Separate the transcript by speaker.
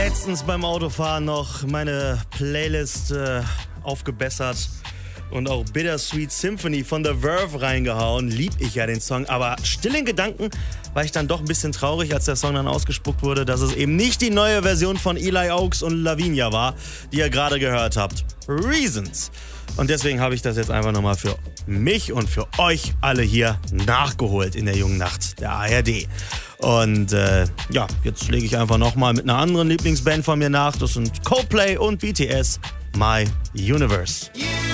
Speaker 1: letztens beim Autofahren noch meine Playlist aufgebessert und auch Bittersweet Symphony von The Verve reingehauen. Lieb ich ja den Song, aber still in Gedanken war ich dann doch ein bisschen traurig, als der Song dann ausgespuckt wurde, dass es eben nicht die neue Version von Eli Oaks und Lavinia war, die ihr gerade gehört habt. Reasons. Und deswegen habe ich das jetzt einfach nochmal für mich und für euch alle hier nachgeholt in der jungen Nacht der ARD. Und ja, jetzt lege ich einfach nochmal mit einer anderen Lieblingsband von mir nach. Das sind Coldplay und BTS, My Universe.
Speaker 2: Yeah.